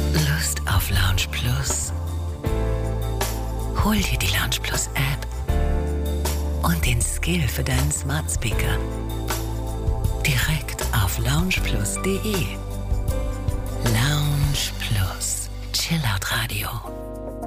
Lust auf Lounge Plus? Hol dir die Lounge Plus App und den Skill für deinen Smart Speaker. Direkt auf loungeplus.de. Lounge Plus. Chillout Radio.